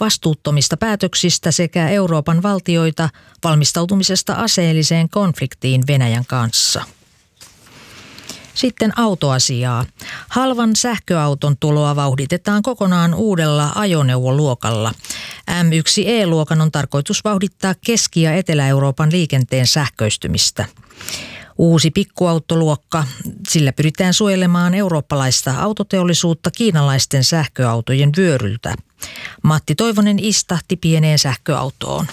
vastuuttomista päätöksistä sekä Euroopan valtioita valmistautumisesta aseelliseen konfliktiin Venäjän kanssa. Sitten autoasiaa. Halvan sähköauton tuloa vauhditetaan kokonaan uudella ajoneuvoluokalla. M1E-luokan on tarkoitus vauhdittaa Keski- ja Etelä-Euroopan liikenteen sähköistymistä. Uusi pikkuautoluokka, sillä pyritään suojelemaan eurooppalaista autoteollisuutta kiinalaisten sähköautojen vyöryltä. Matti Toivonen istahti pieneen sähköautoon.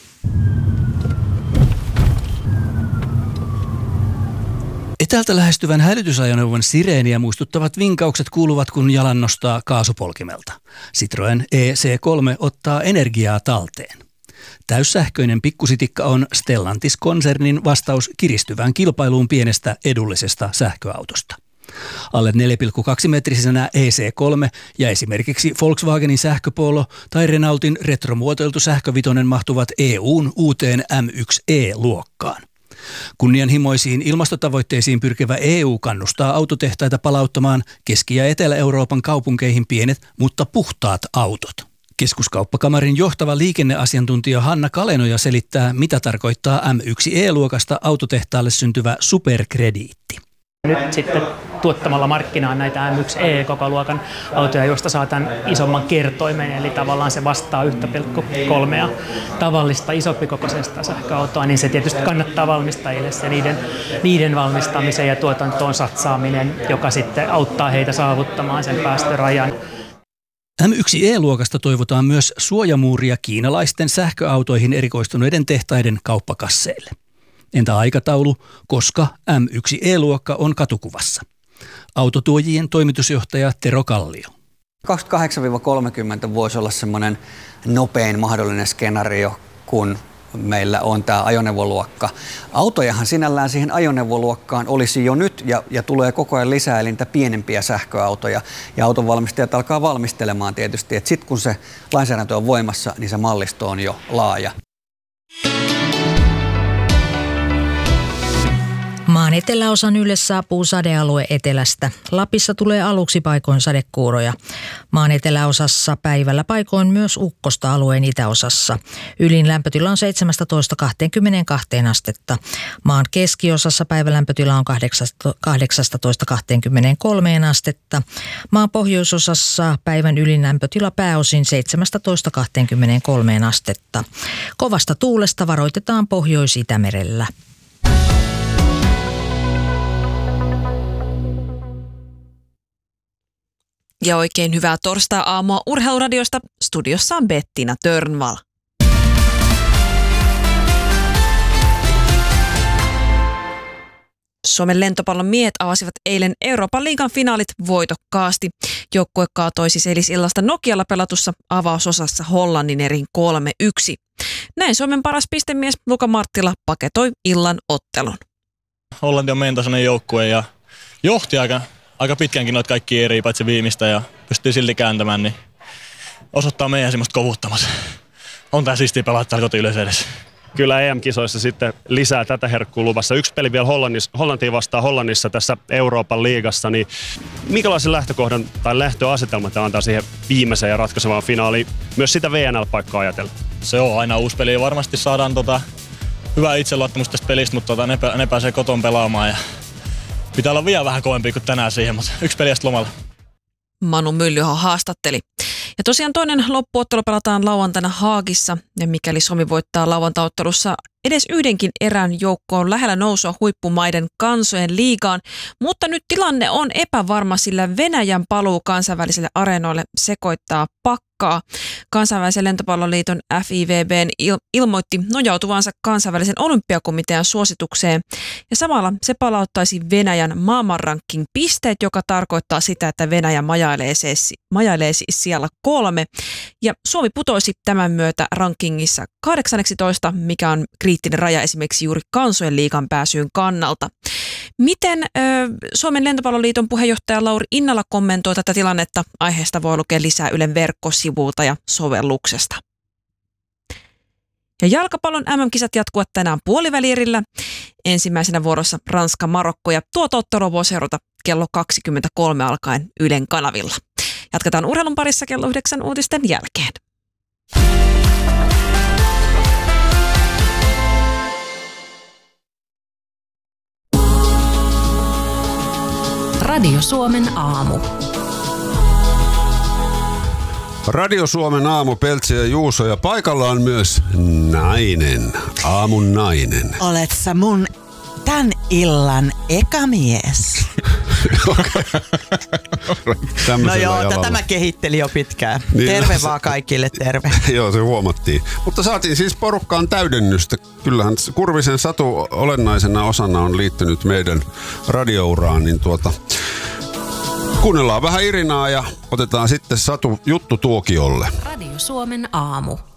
Etäältä lähestyvän hälytysajoneuvon sireeniä muistuttavat vinkaukset kuuluvat, kun jalan nostaa kaasupolkimelta. Citroën EC3 ottaa energiaa talteen. Täyssähköinen pikkusitikka on Stellantis-konsernin vastaus kiristyvään kilpailuun pienestä edullisesta sähköautosta. Alle 4,2-metrisenä EC3 ja esimerkiksi Volkswagenin sähköpolo tai Renaultin retromuotoiltu sähkövitonen mahtuvat EU:n uuteen M1E-luokkaan. Kunnianhimoisiin ilmastotavoitteisiin pyrkivä EU kannustaa autotehtaita palauttamaan Keski- ja Etelä-Euroopan kaupunkeihin pienet, mutta puhtaat autot. Keskuskauppakamarin johtava liikenneasiantuntija Hanna Kalenoja selittää, mitä tarkoittaa M1E-luokasta autotehtaalle syntyvä superkrediitti. Nyt sitten tuottamalla markkinaan näitä M1E-kokoluokan autoja, joista saa tämän isomman kertoimen, eli tavallaan se vastaa 1,3 tavallista isompikokoisesta sähköautoa, niin se tietysti kannattaa valmistajille se niiden valmistamiseen ja tuotantoon satsaaminen, joka sitten auttaa heitä saavuttamaan sen päästörajan. M1E-luokasta toivotaan myös suojamuuria kiinalaisten sähköautoihin erikoistuneiden tehtaiden kauppakasseille. Entä aikataulu, koska M1E-luokka on katukuvassa? Autotuojien toimitusjohtaja Tero Kallio. 28-30 voisi olla semmoinen nopein mahdollinen skenaario, kun meillä on tämä ajoneuvoluokka. Autojahan sinällään siihen ajoneuvoluokkaan olisi jo nyt ja tulee koko ajan lisää, eli niitä pienempiä sähköautoja. Ja autonvalmistajat alkaa valmistelemaan tietysti, että sitten kun se lainsäädäntö on voimassa, niin se mallisto on jo laaja. Maan eteläosan ylle saapuu sadealue etelästä. Lapissa tulee aluksi paikoin sadekuuroja. Maan eteläosassa päivällä paikoin myös ukkosta alueen itäosassa. Ylin lämpötila on 17-22 astetta. Maan keskiosassa päivälämpötila on 18-23 astetta. Maan pohjoisosassa päivän ylin lämpötila pääosin 17-23 astetta. Kovasta tuulesta varoitetaan Pohjois-Itämerellä. Ja oikein hyvää torstai-aamua Urheiluradiosta. Studiossa on Bettina Törnvall. Suomen lentopallon miehet avasivat eilen Euroopan liigan finaalit voitokkaasti. Joukkue kaatoi siis eilisillasta Nokialla pelatussa avausosassa Hollannin erin 3-1. Näin Suomen paras pistemies Luka Marttila paketoi illan ottelun. Hollanti on meidän tasoinen joukkue ja johti aika pitkänkin noita kaikki eri paitsi viimeistä ja pystyy silti kääntämään, niin osoittaa meidän semmoista kovuttamat. On tää siistiä pelata täällä kotiyleisö edessä. Kyllä EM-kisoissa sitten lisää tätä herkkuu luvassa. Yksi peli vielä Hollantiin vastaan Hollannissa tässä Euroopan liigassa, niin minkälaisen lähtökohdan tai lähtöasetelman tämä antaa siihen viimeiseen ja ratkaisevaan finaaliin, myös sitä VNL-paikkaa ajatella? Se on aina uusi peli ja varmasti saadaan hyvää itseluottamus tästä pelistä, mutta ne pääsee koton pelaamaan ja pitää olla vielä vähän kovempi kuin tänään siihen, mutta yksi peli lomalla. Manu Myllyho haastatteli. Ja tosiaan toinen loppuottelu pelataan lauantaina Haagissa, ja mikäli Suomi voittaa lauantaottelussa edes yhdenkin erän, joukko on lähellä nousua huippumaiden kansojen liigaan, mutta nyt tilanne on epävarma, sillä Venäjän paluu kansainvälisille areenoille sekoittaa pakkaa. Kansainvälisen lentopalloliiton FIVBn ilmoitti nojautuvansa kansainvälisen olympiakomitean suositukseen, ja samalla se palauttaisi Venäjän maailmanranking pisteet, joka tarkoittaa sitä, että Venäjä majailee siis siellä 3, ja Suomi putoisi tämän myötä rankingissa 18, mikä on kriittinen raja esimerkiksi juuri kansojen liigan pääsyyn kannalta. Miten Suomen lentopalloliiton puheenjohtaja Lauri Innala kommentoi tätä tilannetta? Aiheesta voi lukea lisää Ylen verkkosivulta ja sovelluksesta. Ja jalkapallon MM-kisat jatkuvat tänään puolivälierillä. Ensimmäisenä vuorossa Ranska-Marokko ja tuota ottelua voi seurata kello 23 alkaen Ylen kanavilla. Jatketaan urheilun parissa kello 9 uutisten jälkeen. Radio Suomen aamu. Radio Suomen aamu, Peltsi ja Juuso, ja paikalla on myös nainen, aamun nainen. Olet sä mun tän illan eka mies. No joo, tätä mä kehittelin jo pitkään. Niin, terve vaan kaikille, terve. Joo, se huomattiin. Mutta saatiin siis porukkaan täydennystä. Kyllähän Kurvisen Satu olennaisena osana on liittynyt meidän radiouraan, niin kuunnellaan vähän Irinaa ja otetaan sitten Satu juttu tuokiolle. Radio Suomen aamu.